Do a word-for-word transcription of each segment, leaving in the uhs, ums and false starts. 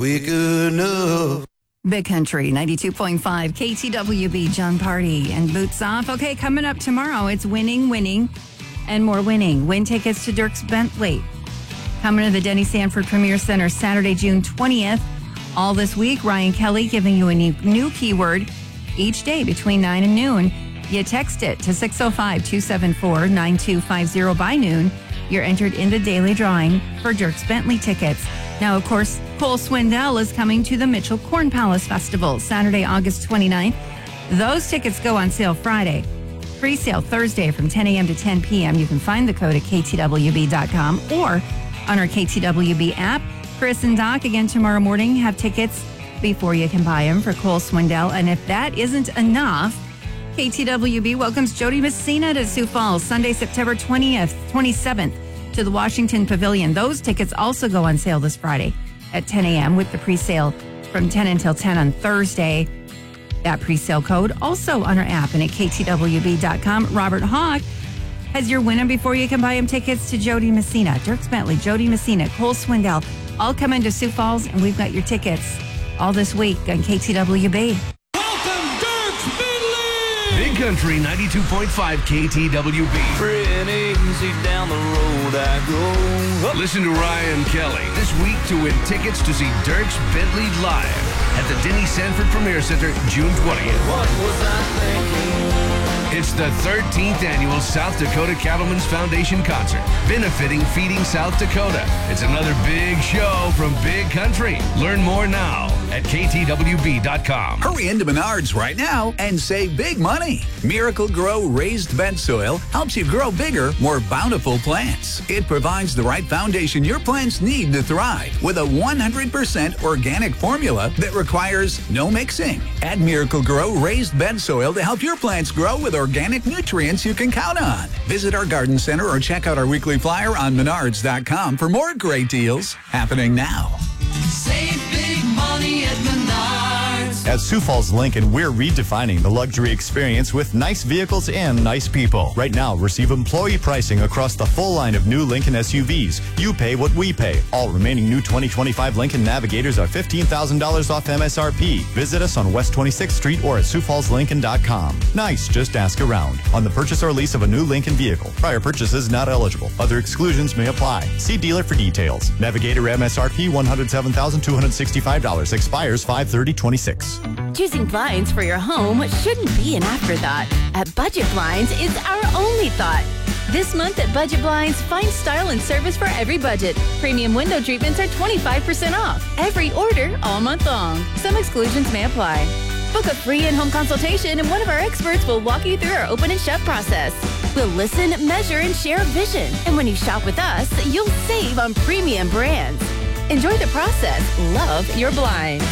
Quick enough. Big Country, ninety-two point five, K T W B, John Party and Boots Off. Okay, coming up tomorrow, it's winning, winning, and more winning. Win tickets to Dierks Bentley. Coming to the Denny Sanford Premier Center Saturday, June twentieth. All this week, Ryan Kelly giving you a new, new keyword each day between nine and noon. You text it to six oh five, two seven four, nine two five zero by noon. You're entered in the daily drawing for Dierks Bentley tickets. Now, of course, Cole Swindell is coming to the Mitchell Corn Palace Festival Saturday, August twenty-ninth. Those tickets go on sale Friday. Pre-sale Thursday from ten a.m. to ten p.m. You can find the code at K T W B dot com or on our K T W B app. Chris and Doc, again tomorrow morning, have tickets before you can buy them for Cole Swindell. And if that isn't enough, K T W B welcomes Jody Messina to Sioux Falls Sunday, September twentieth, twenty-seventh to the Washington Pavilion. Those tickets also go on sale this Friday at ten a.m. with the pre-sale from ten until ten on Thursday. That pre-sale code also on our app and at K T W B dot com. Robert Hawk has your winner before you can buy him tickets to Jody Messina, Dierks Bentley, Jody Messina, Cole Swindell. All come into Sioux Falls, and we've got your tickets all this week on K T W B. Welcome, Dierks Bentley! Big Country ninety-two point five K T W B. Pretty easy down the road I go. Listen to Ryan Kelly this week to win tickets to see Dierks Bentley live at the Denny Sanford Premier Center, June twentieth. What was I thinking? It's the thirteenth annual South Dakota Cattlemen's Foundation concert, benefiting Feeding South Dakota. It's another big show from Big Country. Learn more now at K T W B dot com. Hurry into Menards right now and save big money. Miracle Grow Raised Bed Soil helps you grow bigger, more bountiful plants. It provides the right foundation your plants need to thrive with a one hundred percent organic formula that requires no mixing. Add Miracle Grow Raised Bed Soil to help your plants grow with organic nutrients you can count on. Visit our garden center or check out our weekly flyer on Menards dot com for more great deals happening now. Save big money at Menards. At Sioux Falls Lincoln, we're redefining the luxury experience with nice vehicles and nice people. Right now, receive employee pricing across the full line of new Lincoln S U Vs. You pay what we pay. All remaining new twenty twenty-five Lincoln Navigators are fifteen thousand dollars off M S R P. Visit us on West twenty-sixth Street or at Sioux Falls Lincoln dot com. Nice, just ask around. On the purchase or lease of a new Lincoln vehicle, prior purchases not eligible. Other exclusions may apply. See dealer for details. Navigator M S R P one hundred seven thousand two hundred sixty-five dollars. Expires five thirty twenty-six. Choosing blinds for your home shouldn't be an afterthought. At Budget Blinds, it's our only thought. This month at Budget Blinds, find style and service for every budget. Premium window treatments are twenty-five percent off. Every order all month long. Some exclusions may apply. Book a free in-home consultation and one of our experts will walk you through our open and shut process. We'll listen, measure, and share a vision. And when you shop with us, you'll save on premium brands. Enjoy the process. Love your blinds.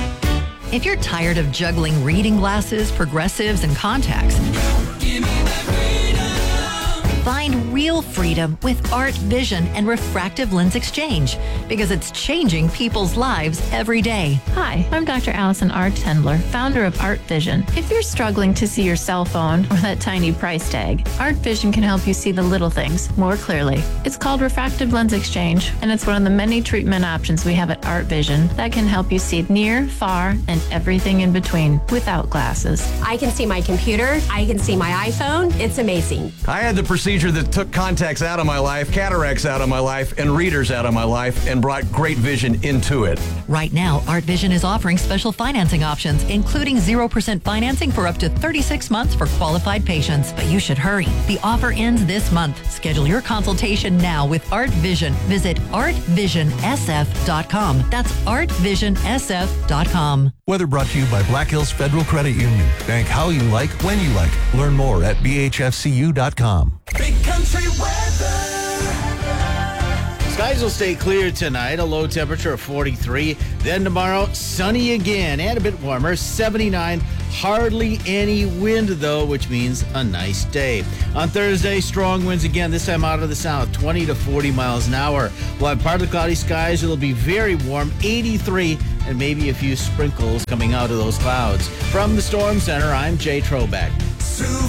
If you're tired of juggling reading glasses, progressives, and contacts, Give me that freedom. find real freedom with Art Vision and Refractive Lens Exchange because it's changing people's lives every day. Hi, I'm Doctor Allison R. Tendler, founder of Art Vision. If you're struggling to see your cell phone or that tiny price tag, Art Vision can help you see the little things more clearly. It's called Refractive Lens Exchange, and it's one of the many treatment options we have at Art Vision that can help you see near, far, and everything in between without glasses. I can see my computer. I can see my iPhone. It's amazing. I had the procedure that took contacts out of my life, cataracts out of my life, and readers out of my life, and brought great vision into it. Right now, Art Vision is offering special financing options, including zero percent financing for up to thirty-six months for qualified patients. But you should hurry. The offer ends this month. Schedule your consultation now with Art Vision. Visit art vision s f dot com. That's art vision s f dot com. Weather brought to you by Black Hills Federal Credit Union. Bank how you like, when you like. Learn more at b h f c u dot com. Big Country weather. Skies will stay clear tonight, a low temperature of forty-three. Then tomorrow, sunny again and a bit warmer, seventy-nine. Hardly any wind, though, which means a nice day. On Thursday, strong winds again, this time out of the south, twenty to forty miles an hour. We'll have partly cloudy skies. It'll be very warm, eighty-three, and maybe a few sprinkles coming out of those clouds. From the Storm Center, I'm Jay Trobeck.